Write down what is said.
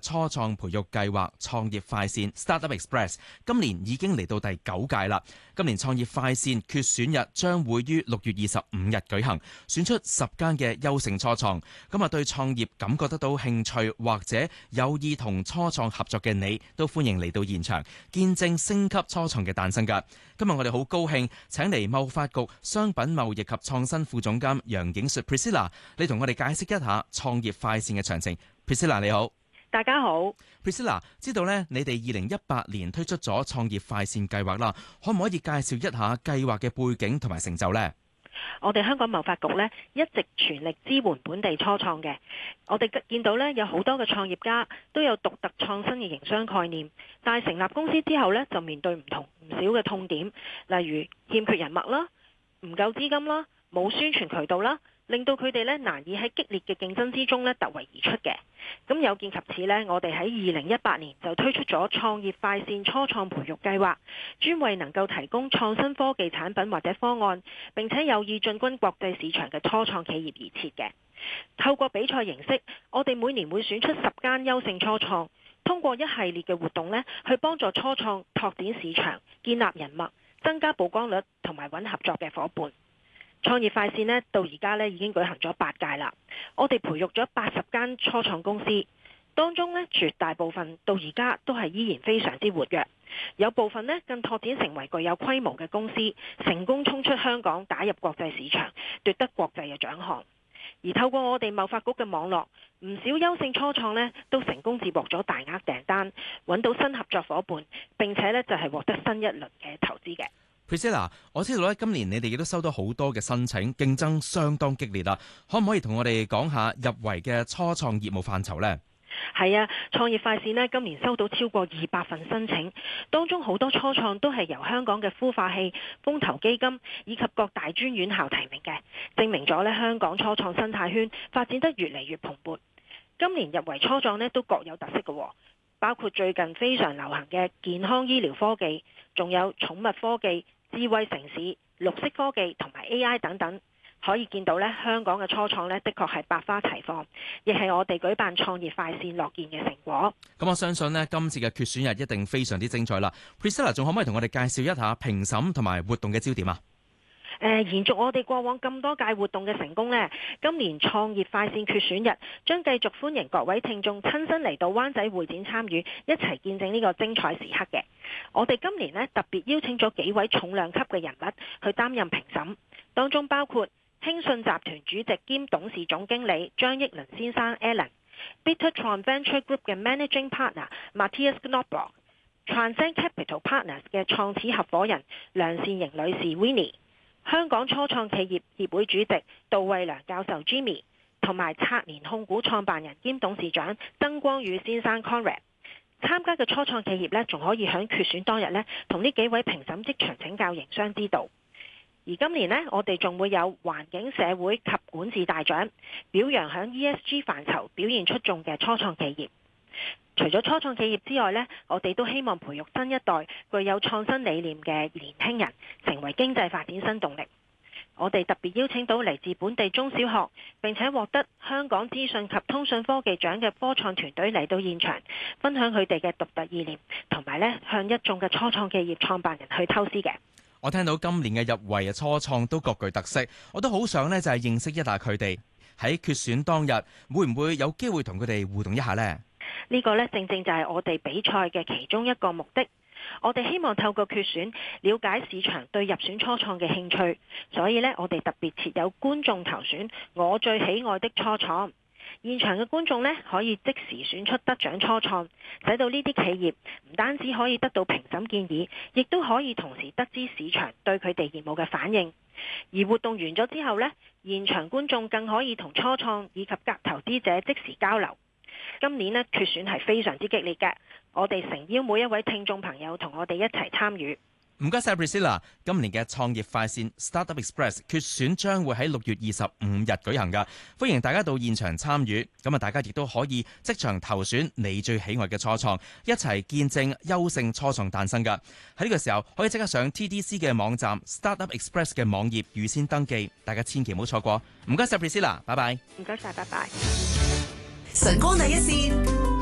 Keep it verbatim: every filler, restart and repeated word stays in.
初創培育計劃創業快線 Startup Express 今年已經嚟到第九屆啦。今年創業快線決選日將會於六月二十五日舉行，選出十間嘅優勝初創。咁啊，對創業感覺得到興趣或者有意同初創合作嘅你，都歡迎嚟到現場見證升級初創嘅誕生㗎。今日我哋好高興請嚟貿發局商品貿易及創新副總監楊映雪 Priscilla， 你同我哋解釋一下創業快線嘅詳情。Priscilla 你好。 大家好。 Priscilla， 知道咧你哋二零一八年推出咗創業快線計劃啦，可唔可以介紹一下計劃嘅背景同埋成就呢？ 我哋香港貿發局呢一直全力支援本地初創嘅。我哋見到呢有好多嘅創業家都有獨特創新嘅營商概念，但係成立公司之後呢，就面對唔同唔少嘅痛點，例如欠缺人脈啦、唔夠資金啦、冇宣傳渠道啦，令到佢哋呢難以喺激烈嘅競爭之中呢突圍而出嘅。咁有見及此呢，我哋喺二零一八年就推出咗創業快線初創培育計劃，專為能夠提供創新科技產品或者方案，並且有意進軍國際市場嘅初創企業而設嘅。透過比賽形式，我哋每年會選出十間優勝初創，通過一系列嘅活動呢，去幫助初創拓展市場、建立人脈、增加曝光率同埋揾合作嘅伙伴。創業快線呢，到而家呢已經舉行咗八屆啦。我哋培育咗八十間初創公司，當中呢絕大部分到而家都係依然非常之活躍，有部分呢更拓展成為具有規模嘅公司，成功衝出香港，打入國際市場，奪得國際嘅獎項。而透過我哋貿發局嘅網絡，唔少優勝初創呢都成功接獲咗大額訂單，揾到新合作伙伴，並且呢就係獲得新一輪嘅投資嘅。 Priscilla， 我知道咧，今年你哋亦都收到好多嘅申請，競爭相當激烈啦。可唔可以同我哋講下入圍嘅初創業務範疇呢？ 係啊，創業快線呢今年收到超過二百份申請，當中好多初創都係由香港嘅孵化器、風投基金以及各大專院校提名嘅，證明咗呢香港初創生態圈發展得越嚟越蓬勃。今年入圍初創呢都各有特色嘅，包括最近非常流行嘅健康醫療科技，仲有寵物科技、智慧城市、綠色科技同埋 A I 等等。可以見到呢香港嘅初創呢的確係百花齊放，亦係我哋舉辦創業快線樂見嘅成果。 咁我相信呢今次嘅決選日一定非常之精彩啦。Priscilla 仲可唔可以同我哋介紹一下評審同埋活動嘅焦點啊？ 誒，延續我哋過往咁多屆活動嘅成功呢，今年創業快線決選日將繼續歡迎各位聽眾親身嚟到灣仔會展參與，一齊見證呢個精彩時刻嘅。我哋今年呢特別邀請咗幾位重量級嘅人物去擔任評審，當中包括興信集團主席兼董事總經理張益倫先生 Alan、Bittertron Venture Group 嘅 Managing Partner Matthias Knobloch、Transcend Capital Partners 嘅創始合夥人梁善瑩女士 Winnie、香港初創企業協會主席杜慧良教授 Jimmy， 同埋策年控股創辦人兼董事長曾光宇先生 Conrad。 參加嘅初創企業呢，仲可以喺決選當日呢，同呢幾位評審即場請教營商之道。而今年呢，我哋仲會有環境社會及管治大獎，表揚響 E S G 範疇表現出眾嘅初創企業。除咗初創企業之外呢，我哋都希望培育新一代具有創新理念嘅年輕人，成為經濟發展新動力。我哋特別邀請到嚟自本地中小學並且獲得香港資訊及通訊科技獎嘅科創團隊嚟到現場，分享佢哋嘅獨特意念，同埋呢向一眾嘅初創企業創辦人去偷師嘅。 我聽到今年嘅入圍嘅初創都各具特色，我都好想呢就係認識一下佢哋。喺決選當日會唔會有機會同佢哋互動一下呢？ 呢個呢正正就係我哋比賽嘅其中一個目的。我哋希望透過決選了解市場對入選初創嘅興趣，所以呢，我哋特別設有觀眾投選我最喜愛的初創。現場嘅觀眾呢，可以即時選出得獎初創，使到呢啲企業唔單止可以得到評審建議，亦都可以同時得知市場對佢哋業務嘅反應。而活動完咗之後呢，現場觀眾更可以同初創以及各投資者即時交流。今年呢，決選係非常之激烈嘅，我哋誠邀每一位聽眾朋友同我哋一齊參與。 唔該晒 Priscilla， 今年嘅創業快線 Startup Express 決選將會喺六月二十五日舉行㗎，歡迎大家到現場參與。咁啊，大家亦都可以即場投選你最喜愛嘅初創，一齊見證優勝初創誕生㗎。喺呢個時候可以即刻上 T D C 嘅網站 Startup Express 嘅網頁預先登記，大家千祈唔好錯過。唔該晒 Priscilla， 拜拜。 唔該晒，拜拜。 晨光第一線。